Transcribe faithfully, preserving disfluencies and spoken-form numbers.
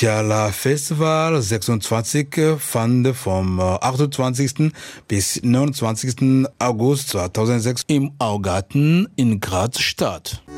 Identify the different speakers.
Speaker 1: Multiala Festival sechsundzwanzig fand vom achtundzwanzigsten bis neunundzwanzigsten August zweitausendsechs im Augarten in Graz statt.